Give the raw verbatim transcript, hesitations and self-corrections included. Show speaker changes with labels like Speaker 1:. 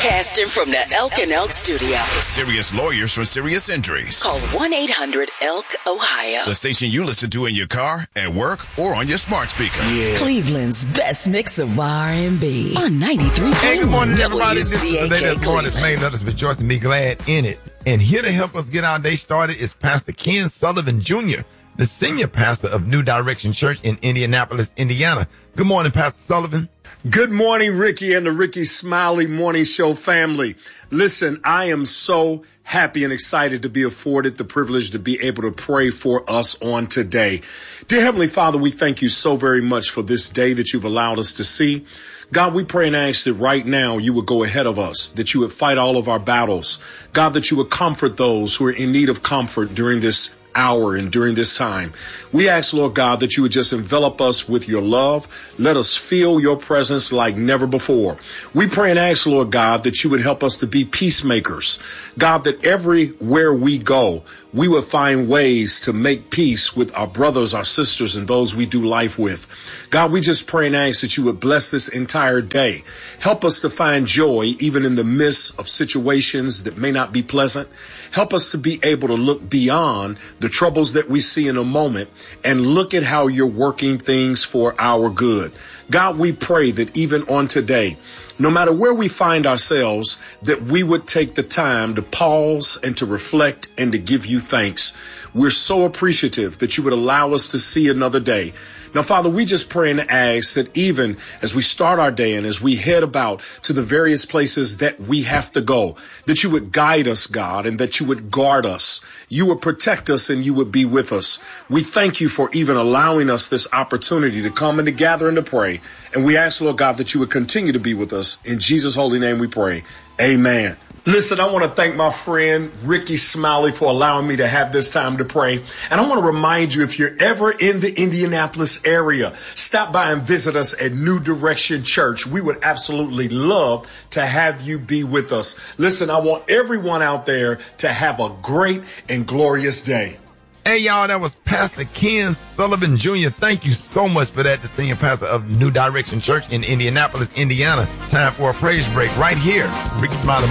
Speaker 1: Broadcasting from the Elk and Elk Studio.
Speaker 2: Serious lawyers for serious injuries.
Speaker 1: Call one eight hundred elk ohio.
Speaker 2: The station you listen to in your car, at work, or on your smart speaker.
Speaker 1: Yeah. Cleveland's best mix of R and B on ninety-three point one.
Speaker 3: Hey, good morning, everybody. This is the
Speaker 1: W C A K
Speaker 3: day this morning.
Speaker 1: Cleveland.
Speaker 3: Let us rejoice and be glad in it. And here to help us get our day started is Pastor Ken Sullivan Junior, the senior pastor of New Direction Church in Indianapolis, Indiana. Good morning, Pastor Sullivan.
Speaker 4: Good morning, Ricky and the Ricky Smiley Morning Show family. Listen, I am so happy and excited to be afforded the privilege to be able to pray for us on today. Dear Heavenly Father, we thank you so very much for this day that you've allowed us to see. God, we pray and ask that right now you would go ahead of us, that you would fight all of our battles. God, that you would comfort those who are in need of comfort during this hour and during this time. We ask, Lord God, that you would just envelop us with your love. Let us feel your presence like never before. We pray and ask, Lord God, that you would help us to be peacemakers. God, that everywhere we go, we would find ways to make peace with our brothers, our sisters, and those we do life with. God, we just pray and ask that you would bless this entire day. Help us to find joy even in the midst of situations that may not be pleasant. Help us to be able to look beyond the troubles that we see in a moment and look at how you're working things for our good. God, we pray that even on today, no matter where we find ourselves, that we would take the time to pause and to reflect and to give you thanks. We're so appreciative that you would allow us to see another day. Now, Father, we just pray and ask that even as we start our day and as we head about to the various places that we have to go, that you would guide us, God, and that you would guard us. You would protect us and you would be with us. We thank you for even allowing us this opportunity to come and to gather and to pray. And we ask, Lord God, that you would continue to be with us. In Jesus' holy name we pray. Amen. Listen, I want to thank my friend Ricky Smiley for allowing me to have this time to pray. And I want to remind you, if you're ever in the Indianapolis area, stop by and visit us at New Direction Church. We would absolutely love to have you be with us. Listen, I want everyone out there to have a great and glorious day.
Speaker 3: Hey, y'all, that was Pastor Ken Sullivan Junior Thank you so much for that, the senior pastor of New Direction Church in Indianapolis, Indiana. Time for a praise break right here. Ricky Smiley.